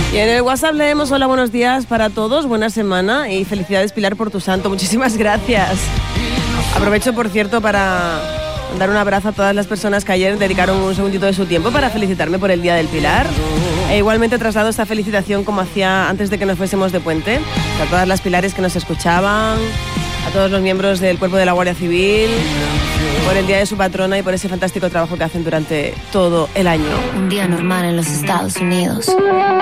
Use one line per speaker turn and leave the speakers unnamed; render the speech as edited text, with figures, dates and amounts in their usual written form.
Y en el WhatsApp leemos: hola, buenos días para todos, buena semana y felicidades, Pilar, por tu santo. Muchísimas gracias. Aprovecho, por cierto, para dar un abrazo a todas las personas que ayer dedicaron un segundito de su tiempo para felicitarme por el Día del Pilar. E igualmente traslado esta felicitación como hacía antes de que nos fuésemos de puente, a todas las pilares que nos escuchaban, a todos los miembros del cuerpo de la Guardia Civil, por el Día de su patrona y por ese fantástico trabajo que hacen durante todo el año.
Un día normal en los Estados Unidos.